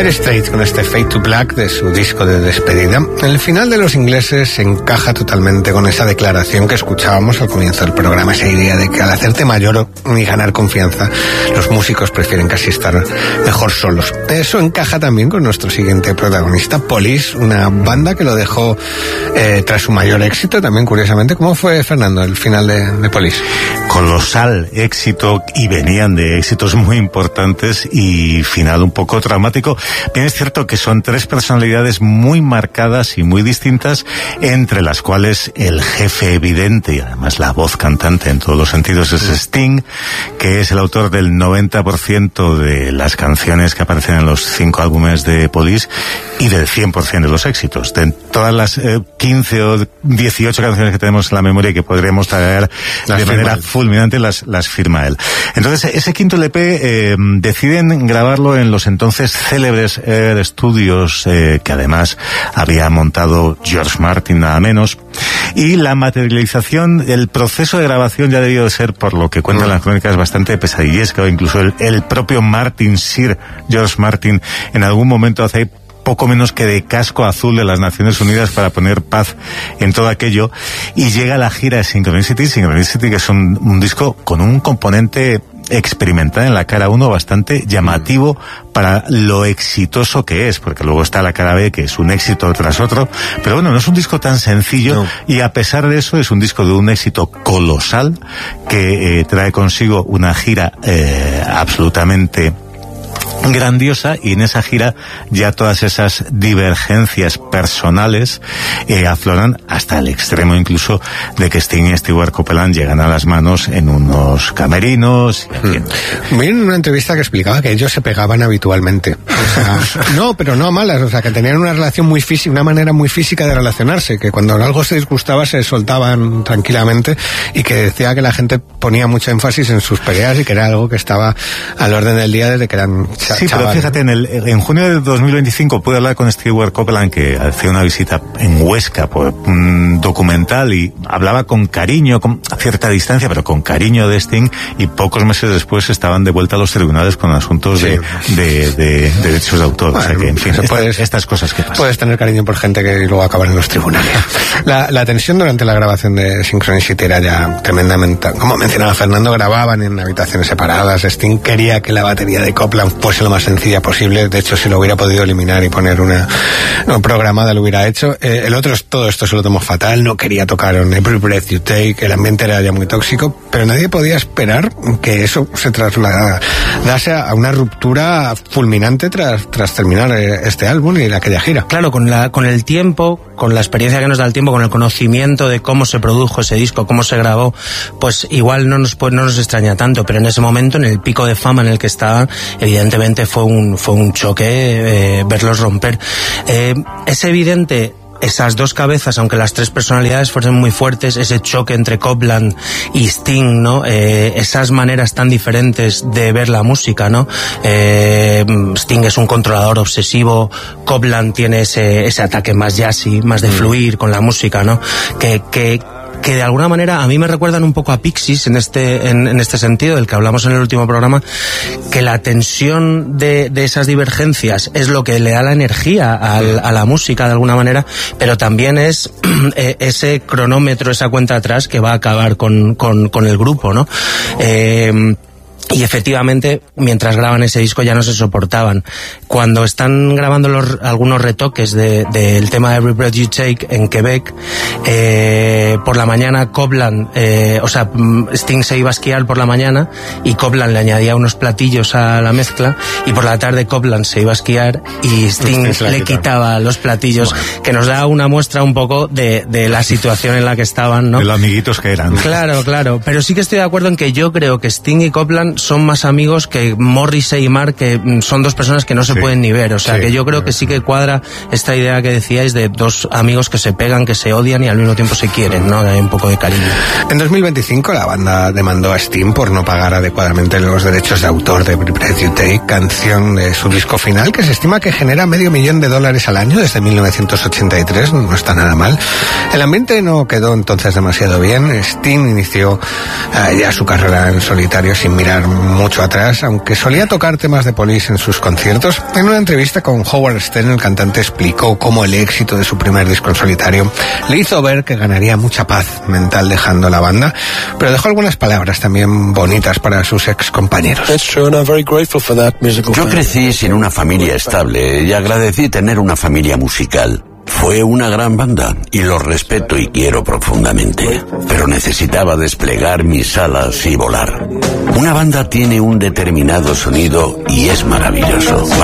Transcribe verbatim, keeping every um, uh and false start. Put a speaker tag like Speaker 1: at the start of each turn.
Speaker 1: Straits con este Fade to Black de su disco de despedida. El final de Los Ingleses encaja totalmente con esa declaración que escuchábamos al comienzo del programa, esa idea de que al hacerte mayor y ganar confianza, los músicos prefieren casi estar mejor solos. Eso encaja también con nuestro siguiente protagonista, Police, una banda que lo dejó eh, tras su mayor éxito, también curiosamente. ¿Cómo fue, Fernando, el final de, de Police?
Speaker 2: Colosal éxito, y venían de éxitos muy importantes y final un poco traumático. Bien, es cierto que son tres personalidades muy marcadas y muy distintas, entre las cuales el jefe evidente y además la voz cantante en todos los sentidos es Sting, que es el autor del noventa por ciento de las canciones que aparecen en los cinco álbumes de Police y del cien por ciento de los éxitos. De todas las eh, quince o dieciocho canciones que tenemos en la memoria y que podríamos traer de manera fulminante, las, las firma él. Entonces, ese quinto L P eh, deciden grabarlo en los entonces célebres Air Studios, eh, que además había montado George Martin, nada menos. Y la materialización, el proceso de grabación ya debió de ser, por lo que cuentan las crónicas, bastante pesadillesco. Incluso el, el propio Martin, Sir George Martin, en algún momento hace poco menos que de casco azul de las Naciones Unidas para poner paz en todo aquello, y llega la gira de Synchronicity, Synchronicity que es un, un disco con un componente experimental en la cara uno bastante llamativo para lo exitoso que es, porque luego está la cara B, que es un éxito tras otro, pero bueno, no es un disco tan sencillo, no. Y a pesar de eso es un disco de un éxito colosal que eh, trae consigo una gira eh, absolutamente grandiosa, y en esa gira ya todas esas divergencias personales eh, afloran hasta el extremo incluso de que Sting y Stewart Copeland llegan a las manos en unos camerinos.
Speaker 1: Hmm. Vi en una entrevista que explicaba que ellos se pegaban habitualmente. O sea, no, pero no a malas, o sea, que tenían una relación muy física, una manera muy física de relacionarse, que cuando algo se disgustaba se soltaban tranquilamente, y que decía que la gente ponía mucho énfasis en sus peleas y que era algo que estaba al orden del día desde que eran ch-
Speaker 2: Sí,
Speaker 1: chavales.
Speaker 2: Pero fíjate, en, el, en junio de dos mil veinticinco pude hablar con Stewart Copeland, que hacía una visita en Huesca por un documental, y hablaba con cariño, con cierta distancia, pero con cariño de Sting, y pocos meses después estaban de vuelta a los tribunales con asuntos sí. de, de, de, de derechos de autor. Bueno, o sea que, en fin, esta, puedes, estas cosas que pasan.
Speaker 1: Puedes tener cariño por gente que luego acaban en los tribunales. La, la tensión durante la grabación de Synchronicity era ya tremendamente, como mencionaba Fernando, grababan en habitaciones separadas. Sting quería que la batería de Copeland fuese lo más sencilla posible. De hecho, si lo hubiera podido eliminar y poner una no, programada, lo hubiera hecho. Eh, el otro, todo esto se lo tomó fatal, no quería tocar en Every Breath You Take, el ambiente era ya muy tóxico, pero nadie podía esperar que eso se trasladase a una ruptura fulminante tras, tras terminar este álbum y aquella gira.
Speaker 3: Claro, con, la, con el tiempo, con la experiencia que nos da el tiempo, con el conocimiento de cómo se produjo ese disco, cómo se grabó, pues igual no nos, pues no nos extraña tanto, pero en ese momento, en el pico de fama en el que estaba, evidentemente fue un, fue un choque eh, verlos romper. Eh, es evidente esas dos cabezas, aunque las tres personalidades fuesen muy fuertes, ese choque entre Copeland y Sting, ¿no? Eh, esas maneras tan diferentes de ver la música, ¿no? Eh, Sting es un controlador obsesivo, Copeland tiene ese, ese ataque más jazzy, más de fluir con la música, ¿no? Que, que, que de alguna manera a mí me recuerdan un poco a Pixies en este en, en este sentido, del que hablamos en el último programa, que la tensión de, de esas divergencias es lo que le da la energía al, a la música de alguna manera, pero también es eh, ese cronómetro, esa cuenta atrás que va a acabar con, con, con el grupo, ¿no? Eh, Y efectivamente, mientras graban ese disco ya no se soportaban. Cuando están grabando los, algunos retoques del de, de tema de Every Breath You Take en Quebec, eh, por la mañana Copeland, eh, o sea, Sting se iba a esquiar por la mañana y Copeland le añadía unos platillos a la mezcla, y por la tarde Copeland se iba a esquiar y Sting le quitaba los platillos, bueno, que nos da una muestra un poco de, de la situación en la que estaban, ¿no?
Speaker 2: De los amiguitos que eran.
Speaker 3: Claro, claro. Pero sí que estoy de acuerdo en que yo creo que Sting y Copeland son más amigos que Morrissey y Mark, que son dos personas que no se sí. pueden ni ver. O sea, sí, que yo creo que sí que cuadra esta idea que decíais de dos amigos que se pegan, que se odian y al mismo tiempo se quieren, ¿no? Hay un poco de cariño.
Speaker 1: En dos mil veinticinco la banda demandó a Sting por no pagar adecuadamente los derechos de autor de Every Breath You Take, canción de su disco final, que se estima que genera medio millón de dólares al año desde mil novecientos ochenta y tres, no está nada mal. El ambiente no quedó entonces demasiado bien. Sting inició uh, ya su carrera en solitario sin mirar mucho atrás, aunque solía tocar temas de Police en sus conciertos. En una entrevista con Howard Stern, el cantante explicó cómo el éxito de su primer disco en solitario le hizo ver que ganaría mucha paz mental dejando la banda, pero dejó algunas palabras también bonitas para sus ex compañeros.
Speaker 4: Yo crecí sin una familia estable y agradecí tener una familia musical. Fue una gran banda y los respeto y quiero profundamente, pero necesitaba desplegar mis alas y volar. Una banda tiene un determinado sonido y es maravilloso.